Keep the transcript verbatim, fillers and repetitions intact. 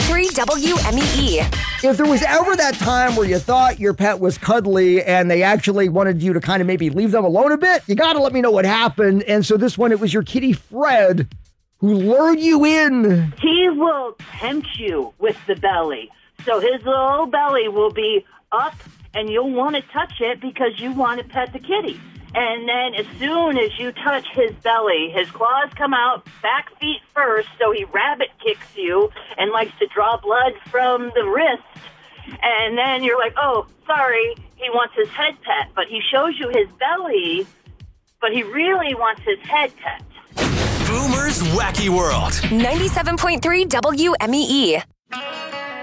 three W M E E. If there was ever that time where you thought your pet was cuddly and they actually wanted you to kind of maybe leave them alone a bit, you got to let me know what happened. And so this one, it was your kitty Fred who lured you in. He will tempt you with the belly. So his little belly will be up and you'll want to touch it because you want to pet the kitty. And then as soon as you touch his belly, his claws come out, back feet first, so he rabbit kicks you and likes to draw blood from the wrist. And then you're like, oh, sorry, he wants his head pet. But he shows you his belly, but he really wants his head pet. Boomer's Wacky World. ninety-seven point three W M E E.